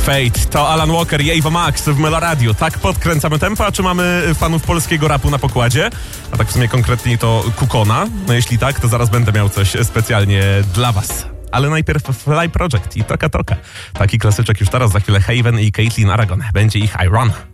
Fate, to Alan Walker i Ava Max w Melo Radio. Tak podkręcamy tempo, a czy mamy fanów polskiego rapu na pokładzie? A tak w sumie konkretnie to Kukona. No jeśli tak, to zaraz będę miał coś specjalnie dla was. Ale najpierw Fly Project i Toka Toka. Taki klasyczek już teraz, za chwilę Haven i Caitlin Aragon. Będzie ich Iron.